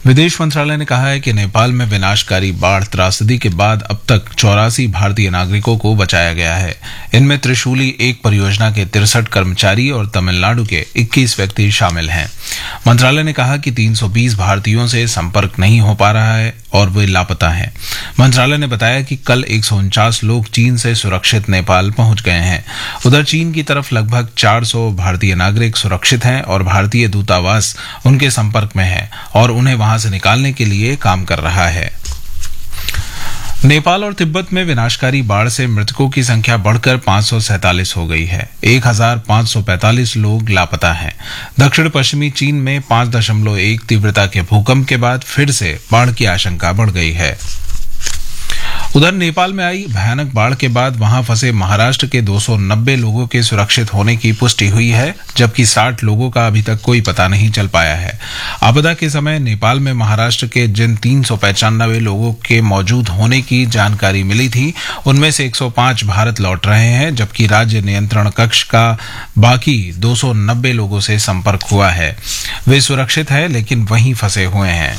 विदेश मंत्रालय ने कहा है कि नेपाल में विनाशकारी बाढ़ त्रासदी के बाद अब तक 84 भारतीय नागरिकों को बचाया गया है। इनमें त्रिशूली 1 परियोजना के 63 कर्मचारी और तमिलनाडु के 21 व्यक्ति शामिल हैं। मंत्रालय ने कहा कि 320 भारतीयों से संपर्क नहीं हो पा रहा है और वे लापता हैं। मंत्रालय ने बताया कि कल 149 लोग चीन से सुरक्षित नेपाल पहुंच गए हैं। उधर चीन की तरफ लगभग 400 भारतीय नागरिक सुरक्षित हैं और भारतीय दूतावास उनके संपर्क में है और उन्हें वहां से निकालने के लिए काम कर रहा है। नेपाल और तिब्बत में विनाशकारी बाढ़ से मृतकों की संख्या बढ़कर 547 हो गई है। 1545 लोग लापता हैं। दक्षिण पश्चिमी चीन में 5.1 तीव्रता के भूकंप के बाद फिर से बाढ़ की आशंका बढ़ गई है। उधर नेपाल में आई भयानक बाढ़ के बाद वहां फंसे महाराष्ट्र के 290 लोगों के सुरक्षित होने की पुष्टि हुई है, जबकि 60 लोगों का अभी तक कोई पता नहीं चल पाया है। आपदा के समय नेपाल में महाराष्ट्र के जिन 395 लोगों के मौजूद होने की जानकारी मिली थी, उनमें से 105 भारत लौट रहे हैं, जबकि राज्य नियंत्रण कक्ष का बाकी 290 लोगों से संपर्क हुआ है। वे सुरक्षित हैं लेकिन वहीं फंसे हुए हैं।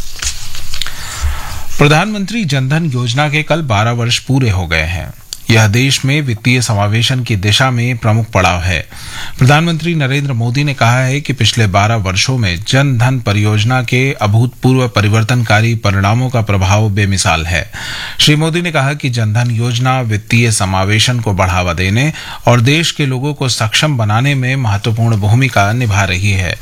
प्रधानमंत्री जनधन योजना के कल 12 वर्ष पूरे हो गए हैं। यह देश में वित्तीय समावेशन की दिशा में प्रमुख पड़ाव है। प्रधानमंत्री नरेंद्र मोदी ने कहा है कि पिछले 12 वर्षों में जन धन परियोजना के अभूतपूर्व परिवर्तनकारी परिणामों का प्रभाव बेमिसाल है। श्री मोदी ने कहा कि जनधन योजना वित्तीय समावेशन को बढ़ावा देने और देश के लोगों को सक्षम बनाने में महत्वपूर्ण भूमिका निभा रही है।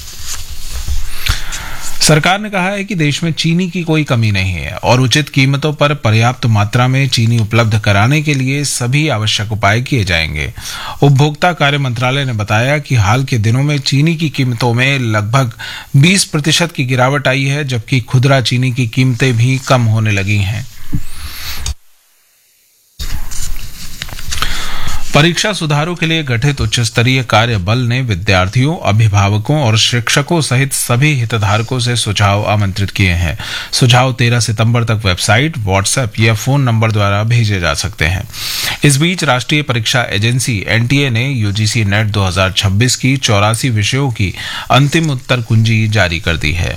सरकार ने कहा है कि देश में चीनी की कोई कमी नहीं है और उचित कीमतों पर पर्याप्त मात्रा में चीनी उपलब्ध कराने के लिए सभी आवश्यक उपाय किए जाएंगे। उपभोक्ता कार्य मंत्रालय ने बताया कि हाल के दिनों में चीनी की कीमतों में लगभग 20% की गिरावट आई है, जबकि खुदरा चीनी की कीमतें भी कम होने लगी हैं। परीक्षा सुधारों के लिए गठित उच्च स्तरीय कार्य बल ने विद्यार्थियों, अभिभावकों और शिक्षकों सहित सभी हितधारकों से सुझाव आमंत्रित किए हैं। सुझाव 13 सितंबर तक वेबसाइट, व्हाट्सएप या फोन नंबर द्वारा भेजे जा सकते हैं। इस बीच राष्ट्रीय परीक्षा एजेंसी एनटीए ने यूजीसी नेट 2026 की 84 विषयों की अंतिम उत्तर कुंजी जारी कर दी है।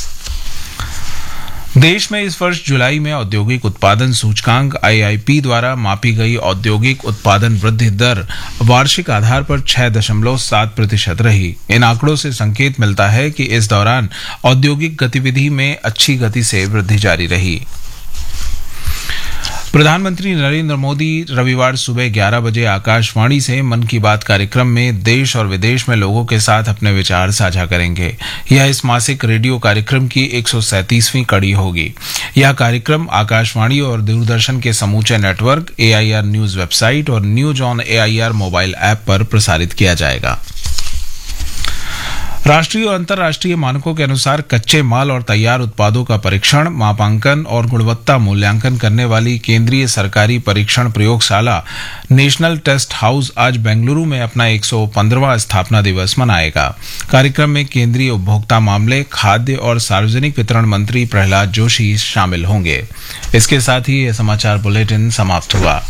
देश में इस वर्ष जुलाई में औद्योगिक उत्पादन सूचकांक आईआईपी द्वारा मापी गई औद्योगिक उत्पादन वृद्धि दर वार्षिक आधार पर 6.7% रही। इन आंकड़ों से संकेत मिलता है कि इस दौरान औद्योगिक गतिविधि में अच्छी गति से वृद्धि जारी रही। प्रधानमंत्री नरेंद्र मोदी रविवार सुबह 11 बजे आकाशवाणी से मन की बात कार्यक्रम में देश और विदेश में लोगों के साथ अपने विचार साझा करेंगे। यह इस मासिक रेडियो कार्यक्रम की 137वीं कड़ी होगी। यह कार्यक्रम आकाशवाणी और दूरदर्शन के समूचे नेटवर्क, एआईआर न्यूज वेबसाइट और news on AIR mobile app पर प्रसारित किया जाएगा। राष्ट्रीय और अंतर्राष्ट्रीय मानकों के अनुसार कच्चे माल और तैयार उत्पादों का परीक्षण, मापांकन और गुणवत्ता मूल्यांकन करने वाली केंद्रीय सरकारी परीक्षण प्रयोगशाला नेशनल टेस्ट हाउस आज बेंगलुरु में अपना 115वां स्थापना दिवस मनाएगा। कार्यक्रम में केंद्रीय उपभोक्ता मामले, खाद्य और सार्वजनिक वितरण मंत्री प्रहलाद जोशी शामिल होंगे। इसके साथ ही यह समाचार बुलेटिन समाप्त हुआ।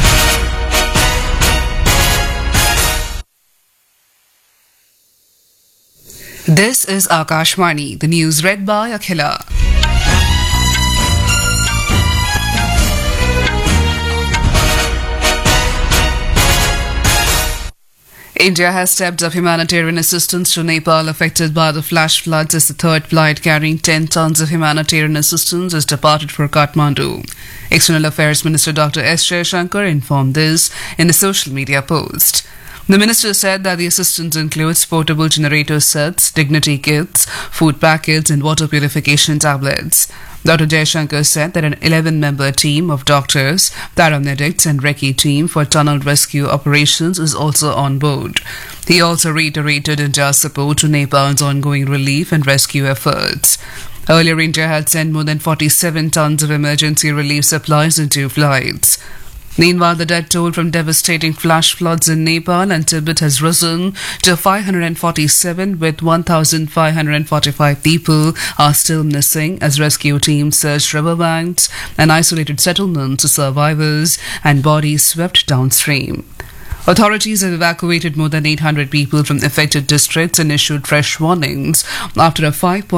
This is Akashvani, the news read by Akhila. India has stepped up humanitarian assistance to Nepal affected by the flash floods as the third flight carrying 10 tons of humanitarian assistance has departed for Kathmandu. External Affairs Minister Dr. S. Jaishankar informed this in a social media post. The minister said that the assistance includes portable generator sets, dignity kits, food packets and water purification tablets. Dr. Jaishankar said that an 11-member team of doctors, paramedics and recce team for tunnel rescue operations is also on board. He also reiterated India's support to Nepal's ongoing relief and rescue efforts. Earlier, India had sent more than 47 tons of emergency relief supplies in 2 flights. Meanwhile, the death toll from devastating flash floods in Nepal and Tibet has risen to 547, with 1,545 people are still missing as rescue teams search riverbanks and isolated settlements for survivors and bodies swept downstream. Authorities have evacuated more than 800 people from affected districts and issued fresh warnings after a 5